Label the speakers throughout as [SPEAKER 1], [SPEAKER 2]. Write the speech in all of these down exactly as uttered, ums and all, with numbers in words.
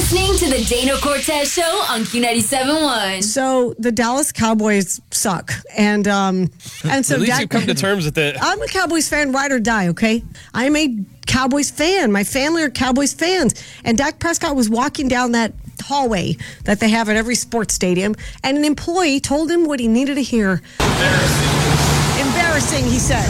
[SPEAKER 1] listening to the Dana Cortez Show on Q ninety-seven point one.
[SPEAKER 2] So the Dallas Cowboys suck, and um, and so
[SPEAKER 3] at least
[SPEAKER 2] Dak-
[SPEAKER 3] you've come to terms with it.
[SPEAKER 2] I'm a Cowboys fan, ride or die. Okay, I'm a Cowboys fan. My family are Cowboys fans, and Dak Prescott was walking down that hallway that they have at every sports stadium, and an employee told him what he needed to hear. Embarrassing. Embarrassing, he said.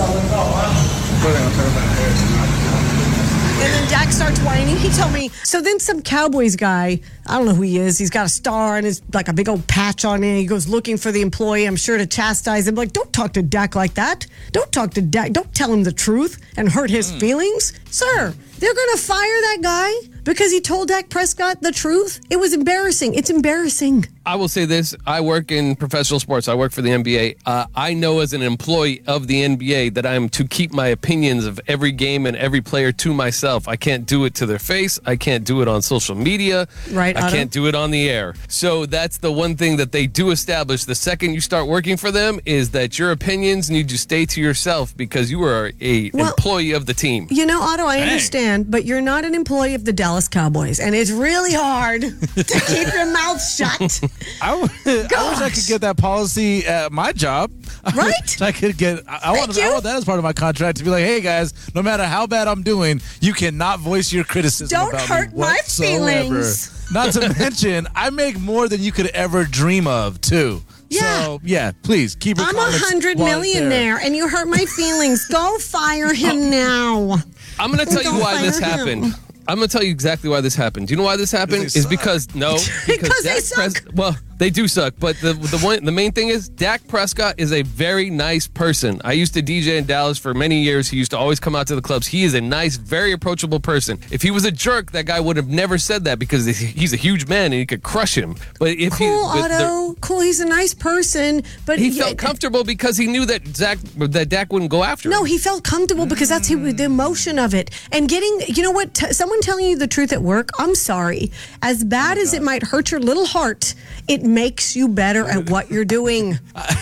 [SPEAKER 2] And then Dak starts whining. He told me. So then some Cowboys guy, I don't know who he is. He's got a star and his like a big old patch on it. He goes looking for the employee, I'm sure, to chastise him. Like, don't talk to Dak like that. Don't talk to Dak. Don't tell him the truth and hurt his mm. feelings. Sir, they're going to fire that guy because he told Dak Prescott the truth. It was embarrassing. It's embarrassing.
[SPEAKER 3] I will say this. I work in professional sports. I work for the N B A. Uh, I know as an employee of the N B A that I'm to keep my opinions of every game and every player to myself. I can't do it to their face. I can't do it on social media.
[SPEAKER 2] Right,
[SPEAKER 3] I
[SPEAKER 2] Otto?
[SPEAKER 3] can't do it on the air. So that's the one thing that they do establish the second you start working for them is that your opinions need to stay to yourself because you are a
[SPEAKER 2] Well,
[SPEAKER 3] employee of the team.
[SPEAKER 2] You know, Otto, I
[SPEAKER 3] Dang.
[SPEAKER 2] understand, but you're not an employee of the Dallas Cowboys, and it's really hard to keep your mouth shut.
[SPEAKER 4] I, w- I wish I could get that policy at my job.
[SPEAKER 2] Right?
[SPEAKER 4] I, wish I could get. I, I, want, I want that as part of my contract to be like, hey guys, no matter how bad I'm doing, you cannot voice your criticism.
[SPEAKER 2] Don't
[SPEAKER 4] about
[SPEAKER 2] hurt
[SPEAKER 4] me
[SPEAKER 2] my
[SPEAKER 4] whatsoever.
[SPEAKER 2] feelings.
[SPEAKER 4] Not to mention, I make more than you could ever dream of too.
[SPEAKER 2] Yeah.
[SPEAKER 4] So yeah, please keep your
[SPEAKER 2] I'm a
[SPEAKER 4] comments
[SPEAKER 2] hundred
[SPEAKER 4] while it's there.
[SPEAKER 2] millionaire, and you hurt my feelings. Go fire him now.
[SPEAKER 3] I'm going to tell you
[SPEAKER 2] Don't
[SPEAKER 3] why this
[SPEAKER 2] fire him.
[SPEAKER 3] happened. I'm going to tell you exactly why this happened. Do you know why this happened?
[SPEAKER 4] Because they
[SPEAKER 3] Is
[SPEAKER 4] suck.
[SPEAKER 3] because, no.
[SPEAKER 2] Because they
[SPEAKER 3] Dak
[SPEAKER 2] suck.
[SPEAKER 3] Pres- well, they do suck, but the the one the main thing is Dak Prescott is a very nice person. I used to D J in Dallas for many years. He used to always come out to the clubs. He is a nice, very approachable person. If he was a jerk, that guy would have never said that because he's a huge man and he could crush him. But if
[SPEAKER 2] Cool,
[SPEAKER 3] he, but the-
[SPEAKER 2] Otto. Cool. He's a nice person, but
[SPEAKER 3] he felt comfortable because he knew that Zach that Dak wouldn't go after him.
[SPEAKER 2] No, he felt comfortable because that's who, the emotion of it. And getting, you know what, t- someone telling you the truth at work, I'm sorry. As bad as it might hurt your little heart, it makes you better at what you're doing.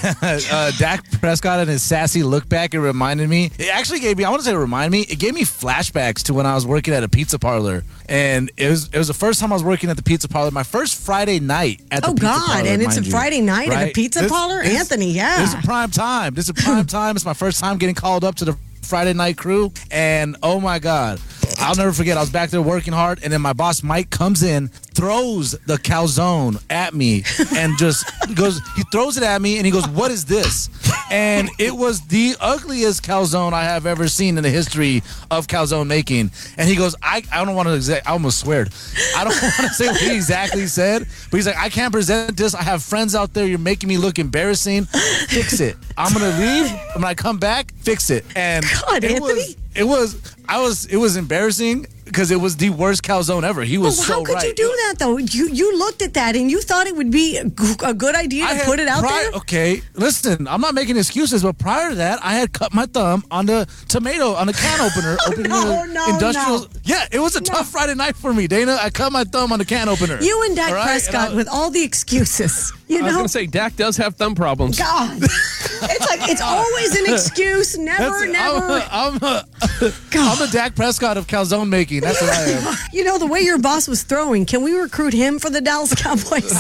[SPEAKER 4] uh, Dak Prescott and his sassy look back, it reminded me, it actually gave me, I want to say it reminded me, it gave me flashbacks to when I was working at a pizza parlor. And it was it was the first time I was working at the pizza parlor, my first Friday night at the
[SPEAKER 2] Oh,
[SPEAKER 4] pizza
[SPEAKER 2] God,
[SPEAKER 4] parlor.
[SPEAKER 2] and it's a
[SPEAKER 4] mind you,
[SPEAKER 2] Friday night at a
[SPEAKER 4] right?
[SPEAKER 2] pizza
[SPEAKER 4] This-
[SPEAKER 2] parlor?
[SPEAKER 4] this-
[SPEAKER 2] Anthony, yeah.
[SPEAKER 4] This is prime time. This is prime time. It's my first time getting called up to the Friday night crew. And oh my God, I'll never forget. I was back there working hard, and then my boss Mike comes in, throws the calzone at me, and just goes. He throws it at me, and he goes, "What is this?" And it was the ugliest calzone I have ever seen in the history of calzone making. And he goes, "I, I don't want to exact. I almost swear. I don't want to say what he exactly said, but he's like, I can't present this. I have friends out there. You're making me look embarrassing. Fix it. I'm gonna leave. And when I come back, fix it." And
[SPEAKER 2] God,
[SPEAKER 4] it
[SPEAKER 2] Anthony.
[SPEAKER 4] was. It was, I was, it was embarrassing because it was the worst calzone ever. He was
[SPEAKER 2] Well,
[SPEAKER 4] so
[SPEAKER 2] how could
[SPEAKER 4] right.
[SPEAKER 2] you do that, though? You you looked at that, and you thought it would be a, g- a good idea
[SPEAKER 4] I
[SPEAKER 2] to
[SPEAKER 4] had
[SPEAKER 2] put it out
[SPEAKER 4] pri-
[SPEAKER 2] there?
[SPEAKER 4] Okay, listen, I'm not making excuses, but prior to that, I had cut my thumb on the tomato, on the can opener. opening
[SPEAKER 2] no,
[SPEAKER 4] the
[SPEAKER 2] no,
[SPEAKER 4] industrial.
[SPEAKER 2] no.
[SPEAKER 4] Yeah, it was a tough Friday night for me, Dana. I cut my thumb on the can opener.
[SPEAKER 2] You and Dak
[SPEAKER 4] All right?
[SPEAKER 2] Prescott
[SPEAKER 4] And I-
[SPEAKER 2] with all the excuses. You
[SPEAKER 3] I was
[SPEAKER 2] know?
[SPEAKER 3] going to say, Dak does have thumb problems.
[SPEAKER 2] God. It's like, it's always an excuse. Never,
[SPEAKER 4] That's-
[SPEAKER 2] never.
[SPEAKER 4] I'm, a, I'm, a, I'm the Dak Prescott of calzone making. That's what I am.
[SPEAKER 2] You know, the way your boss was throwing, can we recruit him for the Dallas Cowboys?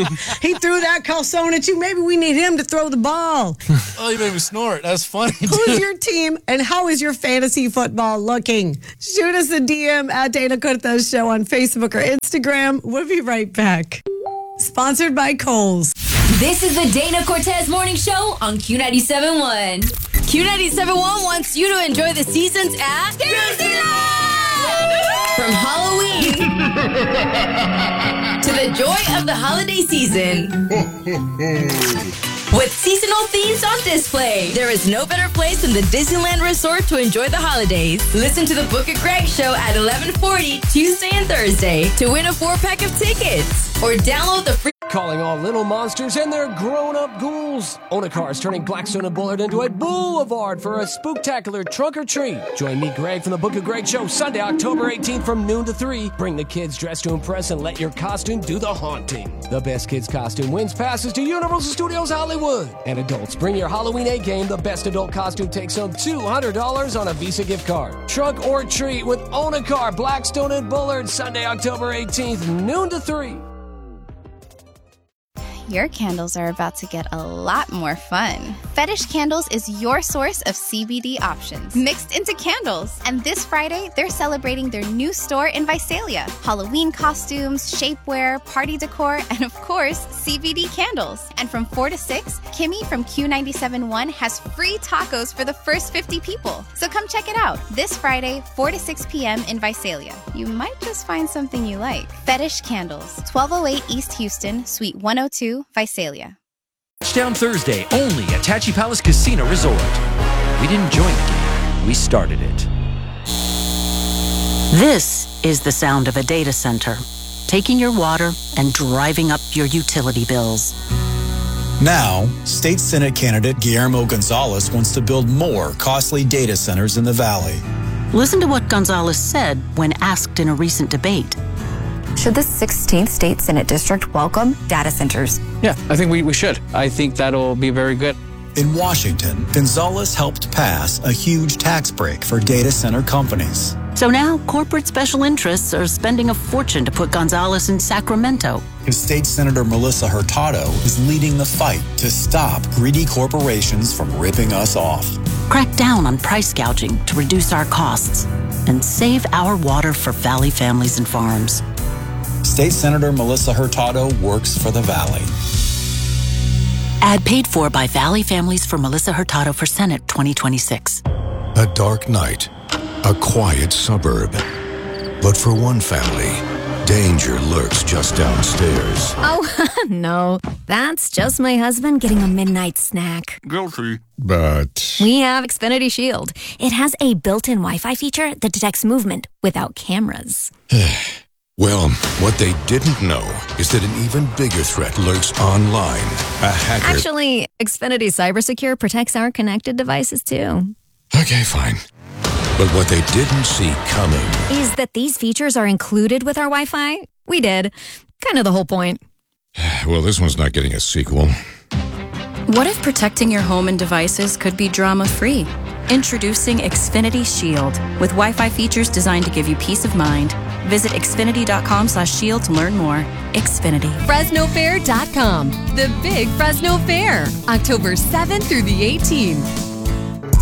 [SPEAKER 2] He threw that calzone at you. Maybe we need him to throw the ball.
[SPEAKER 4] Oh, you made me snort. That's funny.
[SPEAKER 2] Who's
[SPEAKER 4] dude.
[SPEAKER 2] your team, and how is your fantasy football looking? Shoot us a D M at Dana Cortez Show on Facebook or Instagram. We'll be right back. Sponsored by Kohl's.
[SPEAKER 1] This is the Dana Cortez Morning Show on Q ninety-seven point one. Q ninety-seven point one wants you to enjoy the seasons at Disneyland! From Halloween to the joy of the holiday season. With seasonal themes on display, there is no better place than the Disneyland Resort to enjoy the holidays. Listen to the Book It Greg Show at eleven forty Tuesday and Thursday to win a four-pack of tickets. Or download the free...
[SPEAKER 5] Calling all little monsters and their grown-up ghouls. Onacar is turning Blackstone and Bullard into a boulevard for a spooktacular trunk or treat. Join me, Greg, from the Book of Greg Show, Sunday, October eighteenth from noon to three. Bring the kids dressed to impress and let your costume do the haunting. The best kids costume wins passes to Universal Studios Hollywood. And adults, bring your Halloween A-game. The best adult costume takes home two hundred dollars on a Visa gift card. Trunk or treat with Onacar, Blackstone and Bullard, Sunday, October eighteenth, noon to three.
[SPEAKER 6] Your candles are about to get a lot more fun. Fetish Candles is your source of C B D options mixed into candles. And this Friday, they're celebrating their new store in Visalia. Halloween costumes, shapewear, party decor, and of course, C B D candles. And from four to six, Kimmy from Q ninety-seven point one has free tacos for the first fifty people. So come check it out this Friday, four to six p.m. in Visalia. You might just find something you like. Fetish Candles, twelve oh eight East Houston, Suite one oh two, Visalia.
[SPEAKER 7] Touchdown Thursday only at Tachi Palace Casino Resort. We didn't join the game, we started it.
[SPEAKER 8] This is the sound of a data center, taking your water and driving up your utility bills.
[SPEAKER 9] Now, State Senate candidate Guillermo Gonzalez wants to build more costly data centers in the Valley.
[SPEAKER 8] Listen to what Gonzalez said when asked in a recent debate.
[SPEAKER 10] Should the sixteenth State Senate District welcome data centers?
[SPEAKER 11] Yeah, I think we, we should. I think that'll be very good.
[SPEAKER 9] In Washington, Gonzalez helped pass a huge tax break for data center companies.
[SPEAKER 8] So now corporate special interests are spending a fortune to put Gonzalez in Sacramento.
[SPEAKER 9] His state senator Melissa Hurtado is leading the fight to stop greedy corporations from ripping us off.
[SPEAKER 8] Crack down on price gouging to reduce our costs and save our water for Valley families and farms.
[SPEAKER 9] State Senator Melissa Hurtado works for the Valley.
[SPEAKER 8] Ad paid for by Valley Families for Melissa Hurtado for Senate twenty twenty-six.
[SPEAKER 12] A dark night, a quiet suburb. But for one family, danger lurks just downstairs.
[SPEAKER 13] Oh, no. That's just my husband getting a midnight snack.
[SPEAKER 12] Guilty. But
[SPEAKER 13] We have Xfinity Shield. It has a built-in Wi-Fi feature that detects movement without cameras.
[SPEAKER 12] well, what they didn't know is that an even bigger threat lurks online. A hacker.
[SPEAKER 13] Actually, Xfinity CyberSecure protects our connected devices too.
[SPEAKER 12] Okay, fine. But what they didn't see coming
[SPEAKER 13] is that these features are included with our Wi-Fi. We did. Kind of the whole point.
[SPEAKER 12] Well, this one's not getting a sequel.
[SPEAKER 14] What if protecting your home and devices could be drama-free? Introducing Xfinity Shield with Wi-Fi features designed to give you peace of mind. Visit Xfinity.com slash shield to learn more. Xfinity.
[SPEAKER 15] Fresno Fair dot com. The big Fresno Fair. October seventh through the eighteenth.